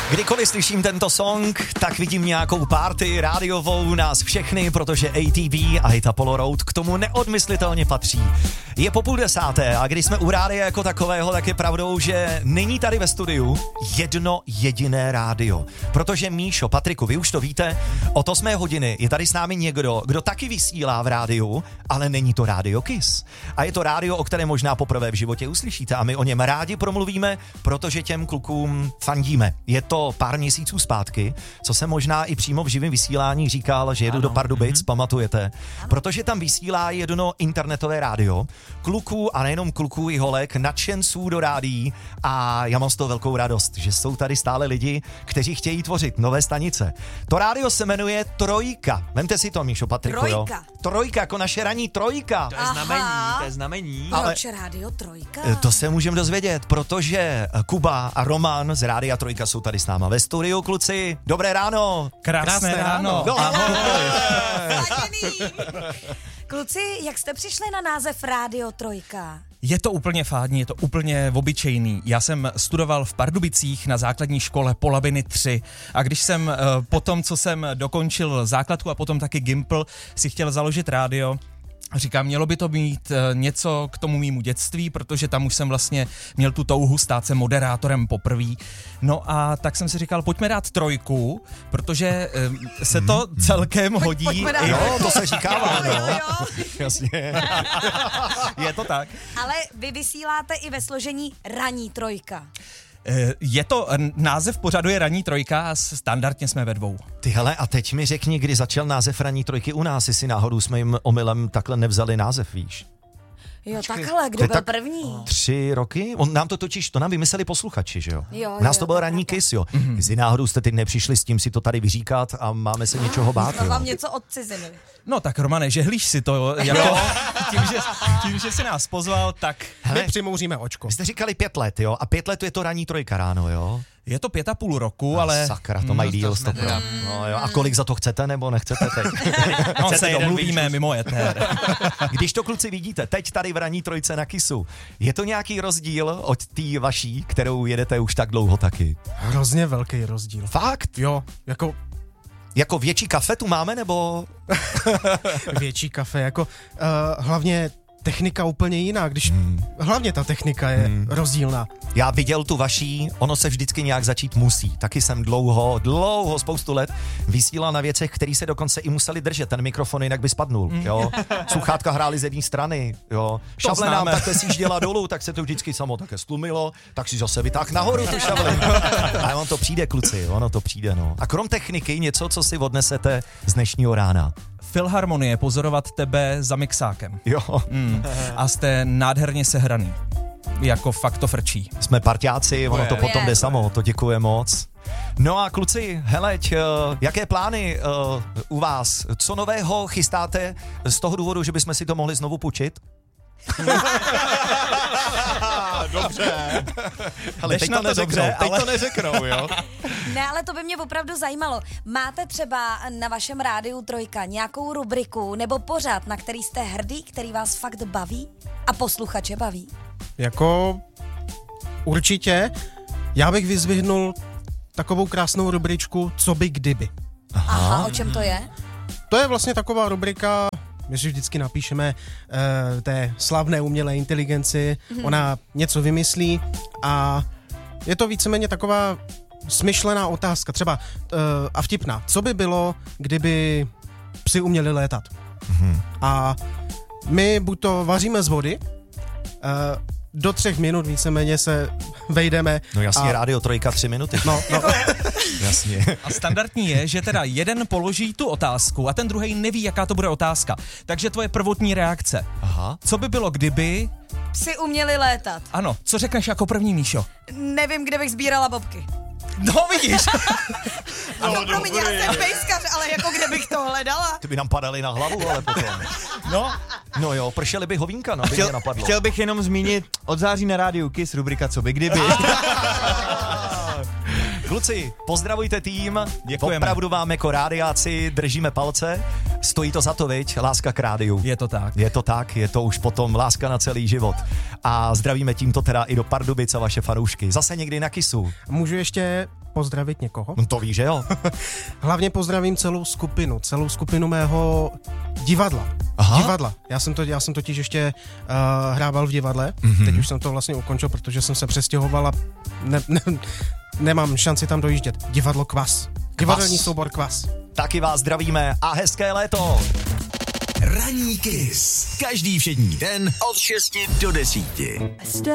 Kdykoliv slyším tento song, tak vidím nějakou party rádiovou, nás všechny, protože ATV a Hit Apollo Road k tomu neodmyslitelně patří. Je po 9:30 a když jsme u rádia jako takového, tak je pravdou, že není tady ve studiu jedno jediné rádio. Protože Míšo, Patriku, vy už to víte, od 8 hodiny je tady s námi někdo, kdo taky vysílá v rádiu, ale není to Rádio Kiss. A je to rádio, o kterém možná poprvé v životě uslyšíte a my o něm rádi promluvíme, protože těm klukům fandíme. Je to pár měsíců zpátky, co jsem možná i přímo v živém vysílání říkal, že jedu do Pardubic, pamatujete? Protože tam vysílá jedno internetové rádio, kluků a nejenom kluků i holek, nadšenců do rádií a já mám z toho velkou radost, že jsou tady stále lidi, kteří chtějí tvořit nové stanice. To rádio se jmenuje Trojka. Vemte si to, Míšo, Patriku, Trojka. jo? Trojka, jako naše ranní trojka. To je znamení. Ale Proč rádio Trojka? to se můžeme dozvědět, protože Kuba a Roman z Rádia Trojka jsou tady s náma ve studiu, kluci. Dobré ráno. Krásné ráno. No, Kluci, jak jste přišli na název Rádio Trojka? Je to úplně fádní, je to úplně obyčejný. Já jsem studoval v Pardubicích na základní škole Polabiny 3 a když jsem potom, co jsem dokončil základku a potom taky Gimpl, si chtěl založit rádio, říkám, mělo by to být něco k tomu mýmu dětství, protože tam už jsem vlastně měl tu touhu stát se moderátorem poprvé. No a tak jsem si říkal, pojďme dát Trojku, protože se to celkem hodí. Pojďme dát jo, Trojku. to se říkává, no. Jo. Jasně. Je to tak. Ale vy vysíláte i ve složení Ranní Trojka. Je to, název pořadu je Ranní Trojka a standardně jsme ve dvou. Ty hele, a teď mi řekni, kdy začal název Ranní Trojky u nás, jestli náhodou jsme jim omylem takhle nevzali název, víš? Jo, takhle, To kdo je byl tak- první? 3 roky? Nám to totiž, to nám vymysleli posluchači, že jo? Jo, U nás jo, to byl to Ranní pravda. Kiss, jo. Jestli náhodou jste teď nepřišli s tím si to tady vyříkat a máme se něčeho bát, Jsme jo. vám něco odcizili. No tak Romane, žehlíš si to, jako tím, že jsi nás pozval, tak Hele, My přimouříme očko. vy jste říkali 5 let, jo? A 5 let je to Ranní Trojka ráno, jo? je to 5,5 roku, ale... Sakra, to mají díl jsme 100%. teda- No, jo. A kolik za to chcete nebo nechcete teď? No, Chcete se domluvit? domluvíme mimo éter. Když to, kluci, vidíte, teď tady v Ranní Trojce na Kissu, je to nějaký rozdíl od té vaší, kterou jedete už tak dlouho taky? Hrozně velký rozdíl. Fakt? Jo, jako Jako větší kafe tu máme, nebo... větší kafe, jako hlavně technika úplně jiná, když hlavně ta technika je rozdílná. Já viděl tu vaší, ono se vždycky nějak začít musí. Taky jsem dlouho, spoustu let vysílal na věcech, které se dokonce i museli držet. Ten mikrofon jinak by spadnul, jo. Sluchátka hrály z jedné strany, jo. Šavle nám známe. takhle si dělala dolů, tak se to vždycky samo také stlumilo, tak si zase vytáhl nahoru tu šavli. A ono to přijde, kluci, ono to přijde, no. A krom techniky něco, co si odnesete z dnešního rána. Filharmonie, pozorovat tebe za mixákem. Jo, A jste nádherně sehraný. Jako fakt to frčí. jsme parťáci, ono to potom jde samo, to děkuje moc. No a kluci, heleď, jaké plány u vás? Co nového chystáte z toho důvodu, že bychom si to mohli znovu půjčit? Dobře. Ale Jdeš na to dobře, teď ale- to neřeknou, jo? Ne, ale to by mě opravdu zajímalo. Máte třeba na vašem rádiu Trojka nějakou rubriku nebo pořad, na který jste hrdý, který vás fakt baví a posluchače baví? Jako určitě, já bych vyzvihnul takovou krásnou rubričku Co by kdyby. Aha, o čem to je? To je vlastně taková rubrika, my si vždycky napíšeme té slavné umělé inteligenci, ona něco vymyslí a je to víceméně taková smyšlená otázka, třeba a vtipná. Co by bylo, kdyby psi uměli létat? A my buď to vaříme z vody, do 3 minut víceméně se vejdeme. No jasně, a, Rádio Trojka 3 minuty. no, Jasně. A standardní je, že teda jeden položí tu otázku a ten druhý neví, jaká to bude otázka. Takže tvoje prvotní reakce. Aha. Co by bylo, kdyby... Psi uměli létat. Ano, co řekneš jako první, Míšo? Nevím, kde bych sbírala bobky. No vidíš. No, promiň, já jsem pejskař, ale jako kde bych to hledala? Ty by nám padaly na hlavu, ale potom. No, No jo, pršely by hovínka, no, by mě napadlo. Chtěl bych jenom zmínit od září na rádiu Kiss rubrika Co by kdyby. Kluci, pozdravujte tým. Děkujeme. Opravdu vám jako rádiáci držíme palce. Stojí to za to, viď? Láska k rádiu. je to tak. Je to tak, je to už potom láska na celý život. A zdravíme tímto teda i do Pardubic a vaše fanoušky. Zase někdy na Kissu. můžu ještě pozdravit někoho? No to víš, že jo? Hlavně pozdravím celou skupinu mého divadla. Aha. Divadla. Já jsem totiž ještě hrával v divadle, teď už jsem to vlastně ukončil, protože jsem se přestěhoval a nemám šanci tam dojíždět. Divadlo Kvas. Divadelní soubor Kvas. Taky vás zdravíme a hezké léto. Ranní Kiss. Každý všední den od 6 do 10.